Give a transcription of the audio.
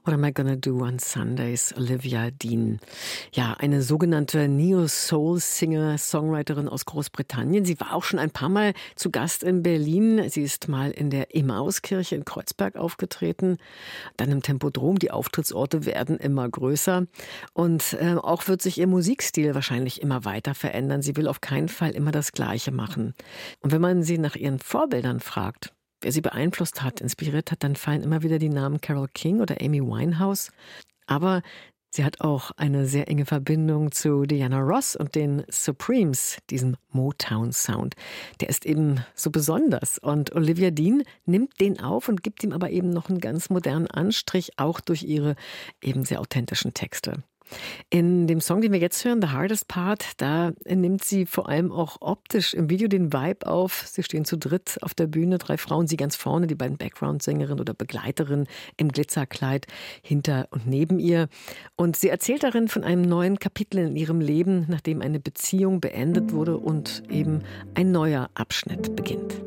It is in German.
What am I gonna do on Sundays? Olivia Dean. Ja, eine sogenannte Neo-Soul-Singer, Songwriterin aus Großbritannien. Sie war auch schon ein paar Mal zu Gast in Berlin. Sie ist mal in der Emmauskirche in Kreuzberg aufgetreten, dann im Tempodrom. Die Auftrittsorte werden immer größer. Und auch wird sich ihr Musikstil wahrscheinlich immer weiter verändern. Sie will auf keinen Fall immer das Gleiche machen. Und wenn man sie nach ihren Vorbildern fragt, wer sie beeinflusst hat, inspiriert hat, dann fallen immer wieder die Namen Carole King oder Amy Winehouse. Aber sie hat auch eine sehr enge Verbindung zu Diana Ross und den Supremes, diesem Motown-Sound. Der ist eben so besonders. Und Olivia Dean nimmt den auf und gibt ihm aber eben noch einen ganz modernen Anstrich, auch durch ihre eben sehr authentischen Texte. In dem Song, den wir jetzt hören, The Hardest Part, da nimmt sie vor allem auch optisch im Video den Vibe auf. Sie stehen zu dritt auf der Bühne, 3 Frauen, sie ganz vorne, die beiden Background-Sängerinnen oder Begleiterinnen im Glitzerkleid hinter und neben ihr. Und sie erzählt darin von einem neuen Kapitel in ihrem Leben, nachdem eine Beziehung beendet wurde und eben ein neuer Abschnitt beginnt.